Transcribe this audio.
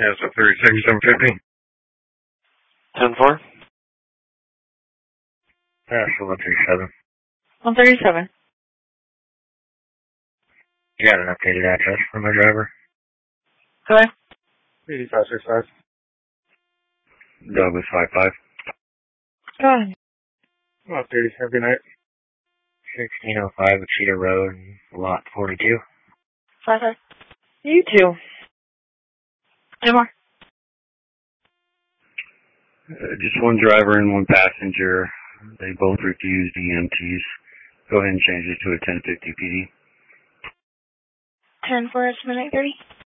Yeah, so 36, 750. 10-4? Yeah, so 137. 137. You got an updated address for my driver? Go ahead. 8565. Douglas 55. Go ahead. Well, 37, good night. 1605 Cedar Road, lot 42. 55. You too. Any more? Just one driver and one passenger. They both refused EMTs. Go ahead and change it to a 1050 PD. 10 for estimate 830.